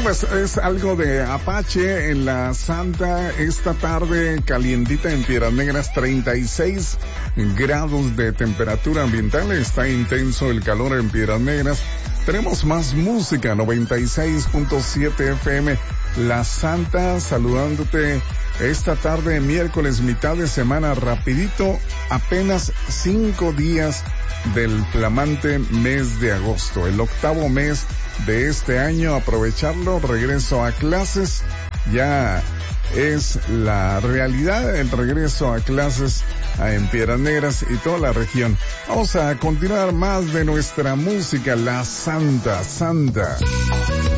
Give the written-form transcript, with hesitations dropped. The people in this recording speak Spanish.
pues es algo de Apache en la Santa. Esta tarde calientita en Piedras Negras, 36 grados de temperatura ambiental. Está intenso el calor en Piedras Negras. Tenemos más música, 96.7 FM. La Santa saludándote esta tarde, miércoles, mitad de semana, rapidito, apenas 5 días del flamante mes de agosto, el 8º mes de este año. Aprovecharlo, regreso a clases, ya es la realidad, el regreso a clases en Piedras Negras y toda la región. Vamos a continuar más de nuestra música, la Santa.